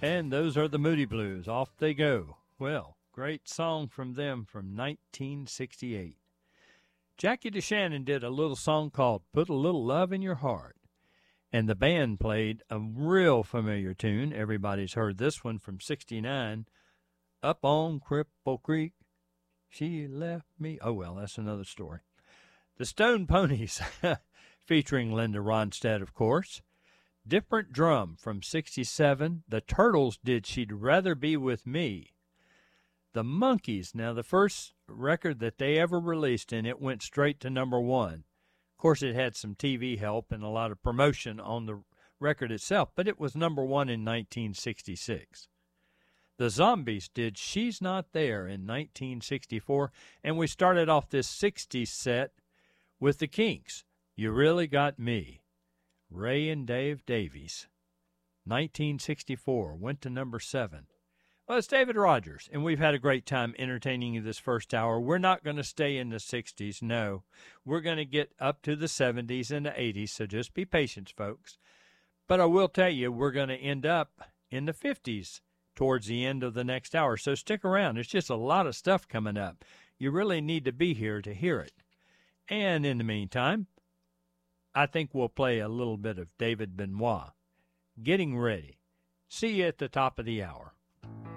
And those are the Moody Blues. Off they go. Well, great song from them from 1968. Jackie DeShannon did a little song called Put a Little Love in Your Heart. And the band played a real familiar tune. Everybody's heard this one from 69. Up on Cripple Creek, she left me. Oh, well, that's another story. The Stone Ponies, featuring Linda Ronstadt, of course. Different Drum from 67. The Turtles did She'd Rather Be With Me. The Monkees, now the first record that they ever released, and it went straight to number one. Of course, it had some TV help and a lot of promotion on the record itself, but it was number one in 1966. The Zombies did She's Not There in 1964, and we started off this 60s set with the Kinks, You Really Got Me. Ray and Dave Davies, 1964, went to number 7. Well, it's David Rogers, and we've had a great time entertaining you this first hour. We're not going to stay in the 60s, no. We're going to get up to the 70s and the 80s, so just be patient, folks. But I will tell you, we're going to end up in the 50s towards the end of the next hour, so stick around. There's just a lot of stuff coming up. You really need to be here to hear it. And in the meantime, I think we'll play a little bit of David Benoit. Getting Ready. See you at the top of the hour.